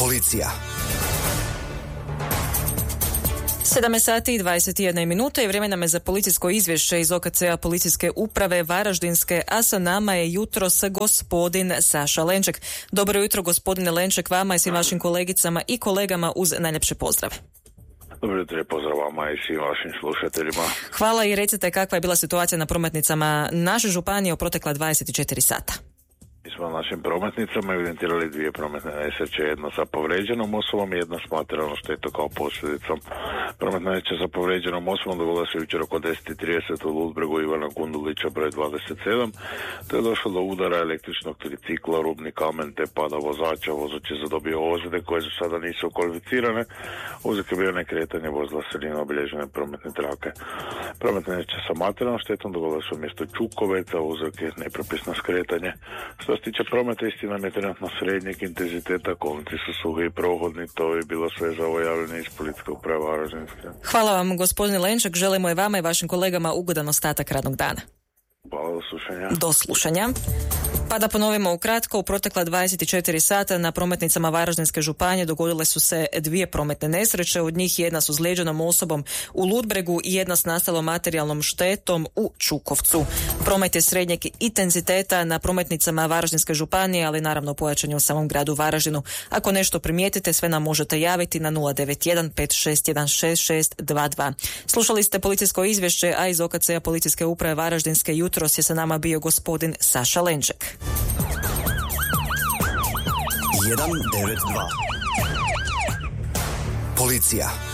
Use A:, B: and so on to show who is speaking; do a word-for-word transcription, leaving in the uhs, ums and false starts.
A: Policija.
B: sedam sati i dvadeset jedna minute i vrijeme nam je za policijsko izvješće iz O K C-a Policijske uprave Varaždinske, a sa nama je jutros gospodin Saša Lenček. Dobro jutro, gospodine Lenček, vama i svim vašim kolegicama i kolegama uz najljepše pozdrave.
C: Dobro jutro, pozdrav vama i svim vašim slušateljima.
B: Hvala i recite kakva je bila situacija na prometnicama naše županije u protekla dvadeset četiri sata.
C: Mi smo na našim prometnicama evidentirali dvije prometne nesreće, jedna sa povređenom osobom i jedna s materijalnom štetom kao posljedicom. Prometna nesreća sa povređenom osobom dogodila se jučer oko deset trideset u Ludbregu Ivana Gundulića broj dvadeset sedam. To je došlo do udara električnog tricikla, rubni kamen te pada vozača. Vozač je zadobio ozljede koje za sada nisu kvalificirane. Uzrok je bio nekretanje vozila sredina obilježene prometne trake. Prometna nesreća sa materijalnom štetom dogodila se u mjestu Čukoveca, uzrok je nepropisno skretanje. Što se tiče prometa, istina je trenutno srednjeg intenziteta, kolnici su suhi i prohodni, to je bilo sve za ovo javljanje iz Policijske uprave Varaždinske.
B: Hvala vam, gospodine Lenček, želimo i vama i vašim kolegama ugodan ostatak radnog dana.
C: Hvala, do slušanja.
B: Do slušanja. Pa da ponovimo ukratko, u protekla dvadeset četiri sata na prometnicama Varaždinske županije dogodile su se dvije prometne nesreće, od njih jedna s ozlijeđenom osobom u Ludbregu i jedna s nastalom materijalnom štetom u Čukovcu. Promet je srednjeg intenziteta na prometnicama Varaždinske županije, ali naravno pojačan je u samom gradu Varaždinu. Ako nešto primijetite, sve nam možete javiti na nula devet jedan pet šest jedan šest šest dva dva. Slušali ste policijsko izvješće, a iz O K C-a Policijske uprave Varaždinske jutros je sa nama bio gospodin Saša Lenček.
A: jedan devet dva. Policija.